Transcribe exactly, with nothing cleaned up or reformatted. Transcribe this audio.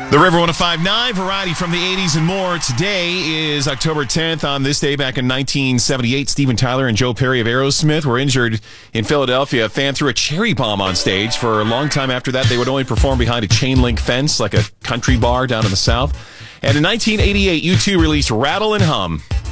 The River one oh five point nine, variety from the eighties and more. Today is October tenth. On this day back in nineteen seventy-eight, Steven Tyler and Joe Perry of Aerosmith were injured in Philadelphia. A fan threw a cherry bomb on stage. For a long time after that, they would only perform behind a chain link fence like a country bar down in the South. And in nineteen eighty-eight, U two released Rattle and Hum.